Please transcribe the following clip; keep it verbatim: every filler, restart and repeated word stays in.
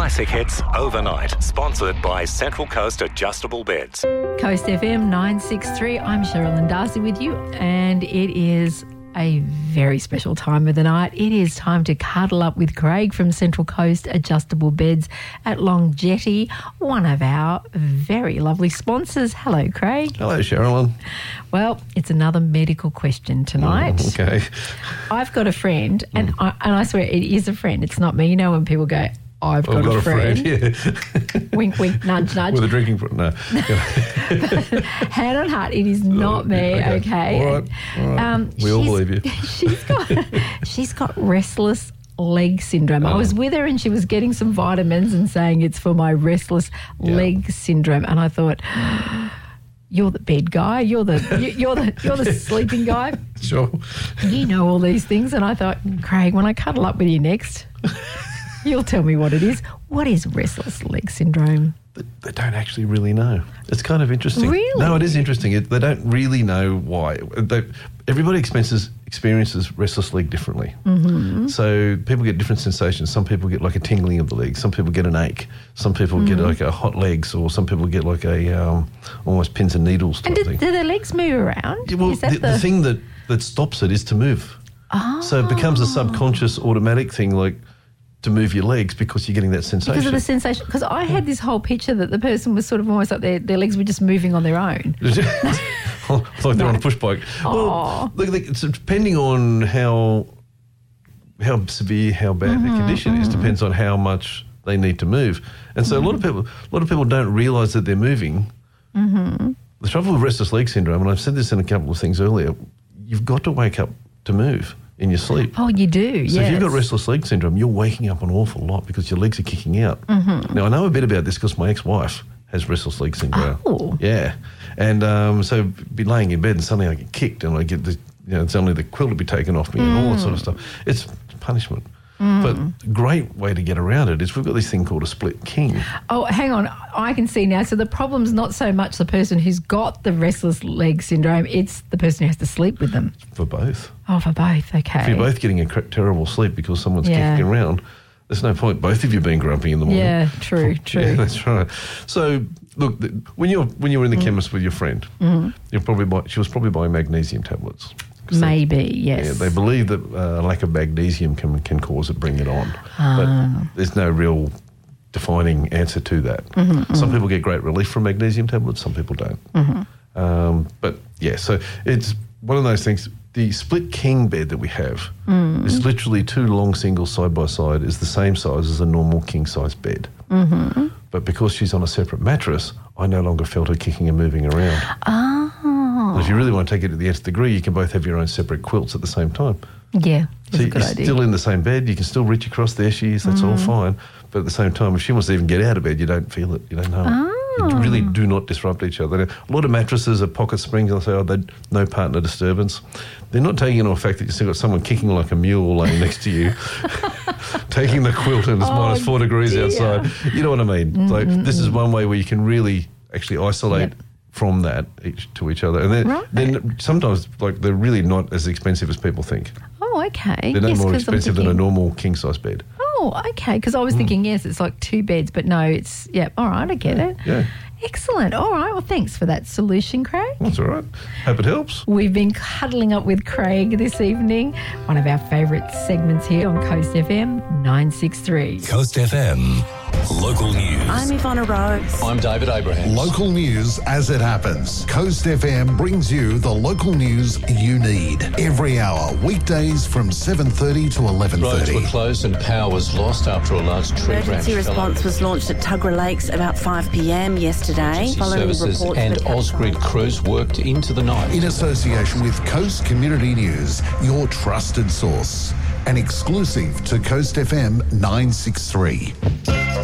Classic hits overnight. Sponsored by Central Coast Adjustable Beds. Coast F M nine six three. I'm Sherilyn Darcy with you, and it is a very special time of the night. It is time to cuddle up with Craig from Central Coast Adjustable Beds at Long Jetty, one of our very lovely sponsors. Hello, Craig. Hello, Sherilyn. Well, it's another medical question tonight. Mm, okay. I've got a friend, and, I, and I swear it is a friend. It's not me. You know when people go, I've got, I've got a a friend. friend, yeah. Wink, wink, nudge, nudge. With a drinking... Fr- no. Hand on heart, it is not me, okay? okay. All right, all right. Um, we all believe you. She's got, she's got restless leg syndrome. Oh. I was with her and she was getting some vitamins and saying it's for my restless yeah. leg syndrome. And I thought, you're the bed guy, you're the you're the you're the sleeping guy. Sure. You know all these things. And I thought, Craig, when I cuddle up with you next, you'll tell me what it is. What is restless leg syndrome? They don't actually really know. It's kind of interesting. Really? No, it is interesting. It, they don't really know why. They, everybody experiences, experiences restless leg differently. Mm-hmm. So people get different sensations. Some people get like a tingling of the leg. Some people get an ache. Some people mm-hmm. get like a hot legs, or some people get like a um, almost pins and needles type and do, thing. do their legs move around? Yeah, well, is that the, the... the thing that, that stops it is to move. Oh. So it becomes a subconscious automatic thing, like to move your legs because you're getting that sensation. Because of the sensation. Because I had this whole picture that the person was sort of almost like their, their legs were just moving on their own. Like they're no. on a push bike. Well, look, it's depending on how how severe, how bad mm-hmm, the condition mm-hmm. is, depends on how much they need to move. And so mm-hmm. a lot of people, a lot of people don't realise that they're moving. Mm-hmm. The trouble with restless leg syndrome, and I've said this in a couple of things earlier, you've got to wake up to move in your sleep. Oh, you do, So yes. if you've got restless leg syndrome, you're waking up an awful lot because your legs are kicking out. Mm-hmm. Now, I know a bit about this because my ex-wife has restless leg syndrome. Oh. Yeah. And um, so be laying in bed and suddenly I get kicked and I get the, you know, suddenly the quilt will be taken off me mm. and all that sort of stuff. It's punishment. Mm. But a great way to get around it is we've got this thing called a split king. Oh, hang on. I can see now. So the problem's not so much the person who's got the restless leg syndrome, it's the person who has to sleep with them. For both. Oh, for both. Okay. If you're both getting a terrible sleep because someone's yeah. kicking around, there's no point both of you being grumpy in the morning. Yeah, true, true. Yeah, that's right. So, look, when you're when you were in the mm. chemist with your friend, mm-hmm. you're probably buy, she was probably buying magnesium tablets. Maybe, they, yes. Yeah, they believe that uh, lack of magnesium can can cause it, bring it on. Ah. But there's no real defining answer to that. Mm-hmm, some mm-hmm. people get great relief from magnesium tablets, some people don't. Mm-hmm. Um, but, yeah, so it's one of those things. The split king bed that we have mm. is literally two long singles side by side, is the same size as a normal king-size bed. Mm-hmm. But because she's on a separate mattress, I no longer felt her kicking and moving around. Oh. And if you really want to take it to the nth degree, you can both have your own separate quilts at the same time. Yeah, that's so a good you're idea. Still in the same bed, you can still reach across, there she is, that's mm. all fine. But at the same time, if she wants to even get out of bed, you don't feel it, you don't know oh. it. You really do not disrupt each other. Now, a lot of mattresses are pocket springs, and they say, oh, they no partner disturbance. They're not taking into effect that you've still got someone kicking like a mule laying next to you, taking the quilt and it's oh, minus four degrees dear. outside. You know what I mean? Mm-hmm. Like, this is one way where you can really actually isolate yep. from that each to each other. And then, right. then sometimes, like, they're really not as expensive as people think. Oh, okay. They're no yes, more expensive thinking... than a normal king-size bed. Oh, okay, because I was mm. thinking, yes, it's like two beds, but no, it's, yeah, all right, I get yeah, it. Yeah. Excellent. All right, well, thanks for that solution, Craig. That's all right. Hope it helps. We've been cuddling up with Craig this evening, one of our favourite segments here on Coast F M nine six three. Coast F M, local news. I'm Ivana Rose. I'm David Abraham. Local news as it happens. Coast F M brings you the local news you need every hour, weekdays from seven thirty to eleven thirty. Roads were closed and power was lost after a large tree branch Emergency response was launched at Tuggerah Lakes about five p.m. yesterday. Following Services reports and that Ausgrid crews worked into the night. In association with Coast Community News, your trusted source. An exclusive to Coast F M nine six three.